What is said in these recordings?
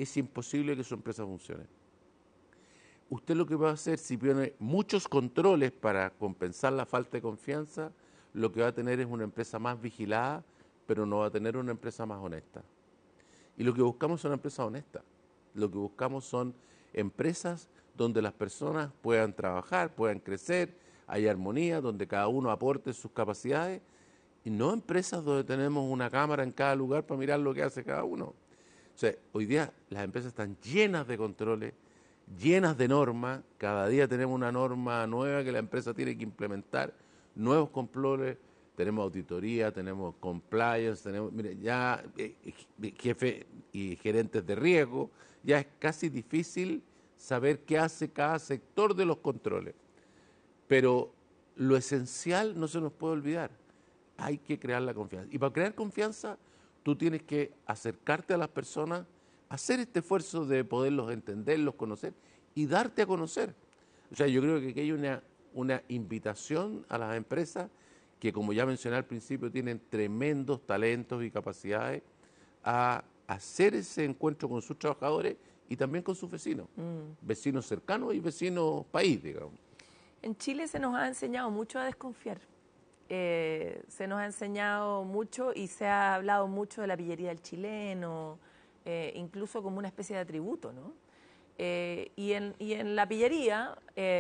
es imposible que su empresa funcione. Usted lo que va a hacer, si pone muchos controles para compensar la falta de confianza, lo que va a tener es una empresa más vigilada, pero no va a tener una empresa más honesta. Y lo que buscamos son empresas honestas. Lo que buscamos son empresas donde las personas puedan trabajar, puedan crecer, hay armonía, donde cada uno aporte sus capacidades, y no empresas donde tenemos una cámara en cada lugar para mirar lo que hace cada uno. O sea, hoy día las empresas están llenas de controles, llenas de normas, cada día tenemos una norma nueva que la empresa tiene que implementar, nuevos controles, tenemos auditoría, tenemos compliance, tenemos, mire, ya jefe y gerentes de riesgo, ya es casi difícil saber qué hace cada sector de los controles. Pero lo esencial no se nos puede olvidar, hay que crear la confianza. Y para crear confianza, tú tienes que acercarte a las personas, hacer este esfuerzo de poderlos entenderlos, conocer y darte a conocer. O sea, yo creo que aquí hay una invitación a las empresas que, como ya mencioné al principio, tienen tremendos talentos y capacidades a hacer ese encuentro con sus trabajadores y también con sus vecinos, vecinos cercanos y vecinos país, digamos. En Chile se nos ha enseñado mucho a desconfiar. Se nos ha enseñado mucho y se ha hablado mucho de la pillería del chileno, incluso como una especie de atributo, ¿no? Y en la pillería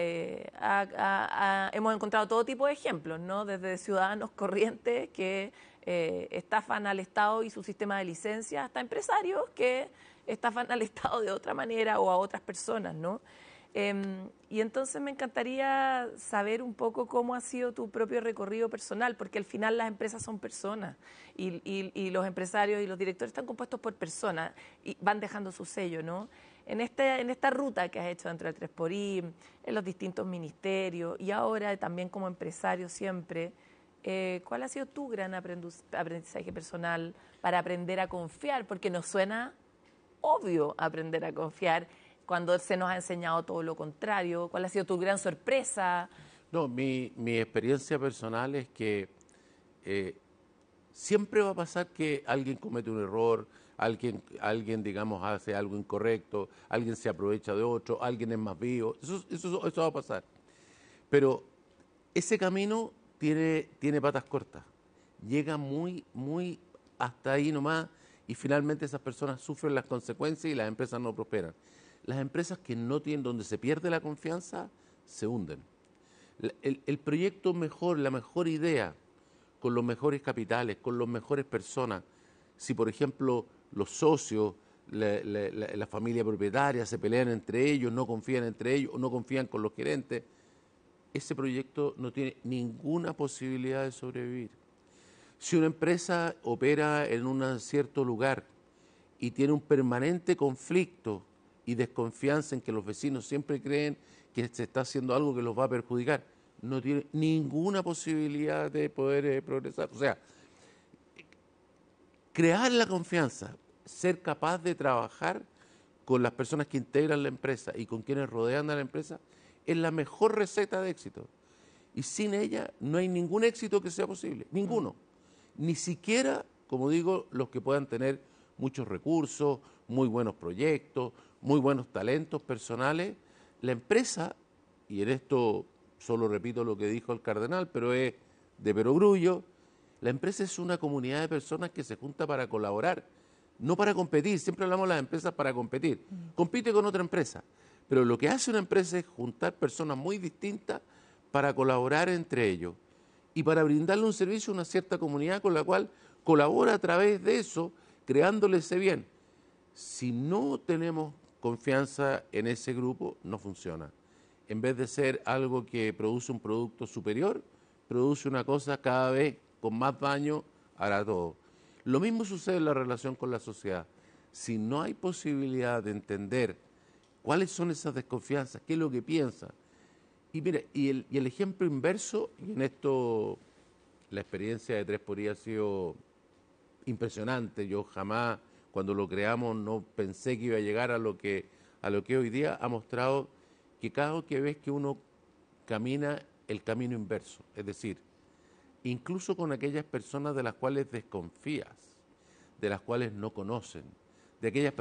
hemos encontrado todo tipo de ejemplos, ¿no? Desde ciudadanos corrientes que estafan al Estado y su sistema de licencia, hasta empresarios que estafan al Estado de otra manera o a otras personas, ¿no? Y entonces me encantaría saber un poco cómo ha sido tu propio recorrido personal, porque al final las empresas son personas y los empresarios y los directores están compuestos por personas y van dejando su sello, ¿no? En esta ruta que has hecho dentro del 3xI, en los distintos ministerios y ahora también como empresario siempre, ¿cuál ha sido tu gran aprendizaje personal para aprender a confiar? Porque nos suena obvio aprender a confiar cuando se nos ha enseñado todo lo contrario. ¿Cuál ha sido tu gran sorpresa? No, mi experiencia personal es que siempre va a pasar que alguien comete un error, alguien digamos, hace algo incorrecto, alguien se aprovecha de otro, alguien es más vivo, eso va a pasar. Pero ese camino tiene patas cortas, llega muy hasta ahí nomás y finalmente esas personas sufren las consecuencias y las empresas no prosperan. Las empresas que no tienen, donde se pierde la confianza, se hunden. El proyecto mejor, la mejor idea, con los mejores capitales, con las mejores personas, si por ejemplo los socios, la familia propietaria se pelean entre ellos, no confían entre ellos, o no confían con los gerentes, ese proyecto no tiene ninguna posibilidad de sobrevivir. Si una empresa opera en un cierto lugar y tiene un permanente conflicto y desconfianza en que los vecinos siempre creen que se está haciendo algo que los va a perjudicar, no tiene ninguna posibilidad de poder progresar. O sea, crear la confianza, ser capaz de trabajar con las personas que integran la empresa y con quienes rodean a la empresa, es la mejor receta de éxito. Y sin ella no hay ningún éxito que sea posible, ninguno. Ni siquiera, como digo, los que puedan tener muchos recursos, muy buenos proyectos, muy buenos talentos personales. La empresa, y en esto solo repito lo que dijo el cardenal, pero es de perogrullo, la empresa es una comunidad de personas que se junta para colaborar, no para competir. Siempre hablamos de las empresas para competir. Compite con otra empresa, pero lo que hace una empresa es juntar personas muy distintas para colaborar entre ellos y para brindarle un servicio a una cierta comunidad con la cual colabora a través de eso, creándole ese bien. Si no tenemos confianza en ese grupo, no funciona. En vez de ser algo que produce un producto superior, produce una cosa cada vez con más daño a todo. Lo mismo sucede en la relación con la sociedad. Si no hay posibilidad de entender cuáles son esas desconfianzas, qué es lo que piensan. Y mire, y el ejemplo inverso, y en esto la experiencia de 3xI ha sido impresionante. Yo jamás, cuando lo creamos, no pensé que iba a llegar a lo que hoy día ha mostrado que cada vez que ves que uno camina el camino inverso, es decir, incluso con aquellas personas de las cuales desconfías, de las cuales no conocen, de aquellas